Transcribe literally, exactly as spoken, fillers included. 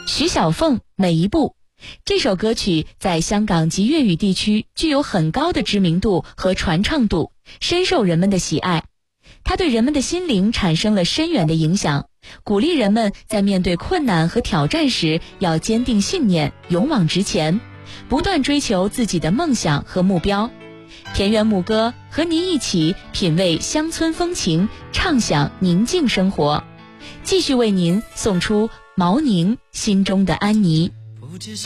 徐小凤每一步，这首歌曲在香港及粤语地区具有很高的知名度和传唱度，深受人们的喜爱。它对人们的心灵产生了深远的影响，鼓励人们在面对困难和挑战时要坚定信念，勇往直前，不断追求自己的梦想和目标。田园牧歌和您一起品味乡村风情，畅享宁静生活。继续为您送出毛宁心中的安妮。